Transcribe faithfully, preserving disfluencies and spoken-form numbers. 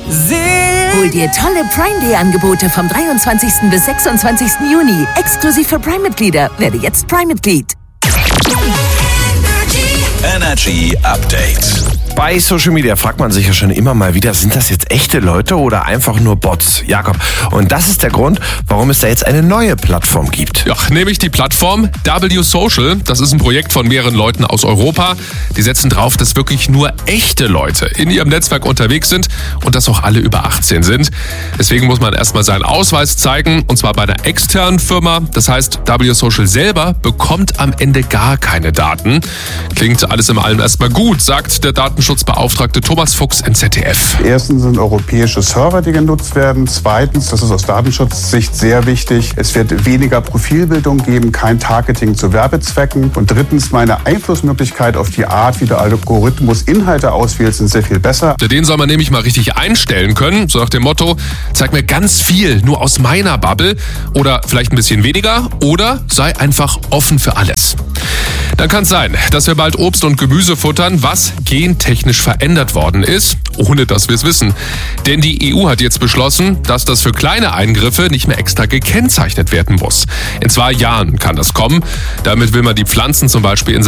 Hol dir tolle Prime Day Angebote vom dreiundzwanzigsten bis sechsundzwanzigsten Juni. Exklusiv für Prime-Mitglieder. Werde jetzt Prime-Mitglied. Energy Update. Bei Social Media fragt man sich ja schon immer mal wieder, sind das jetzt echte Leute oder einfach nur Bots? Jakob, und das ist der Grund, warum es da jetzt eine neue Plattform gibt. Ja, nämlich die Plattform W Social. Das ist ein Projekt von mehreren Leuten aus Europa. Die setzen drauf, dass wirklich nur echte Leute in ihrem Netzwerk unterwegs sind und dass auch alle über achtzehn sind. Deswegen muss man erstmal seinen Ausweis zeigen, und zwar bei einer externen Firma. Das heißt, W Social selber bekommt am Ende gar keine Daten. Klingt alles in allem erstmal gut, sagt der Datenschutzbeauftragte Thomas Fuchs in Z D F. Erstens sind europäische Server, die genutzt werden. Zweitens, das ist aus Datenschutzsicht sehr wichtig, es wird weniger Profilbildung geben, kein Targeting zu Werbezwecken. Und drittens, meine Einflussmöglichkeit auf die Art, wie der Algorithmus Inhalte auswählt, sind sehr viel besser. Den soll man nämlich mal richtig einstellen können, so nach dem Motto, zeig mir ganz viel nur aus meiner Bubble oder vielleicht ein bisschen weniger oder sei einfach offen für alles. Dann kann es sein, dass wir bald Obst und Gemüse futtern, was gentechnisch verändert worden ist, ohne dass wir es wissen. Denn die E U hat jetzt beschlossen, dass das für kleine Eingriffe nicht mehr extra gekennzeichnet werden muss. In zwei Jahren kann das kommen. Damit will man die Pflanzen zum Beispiel in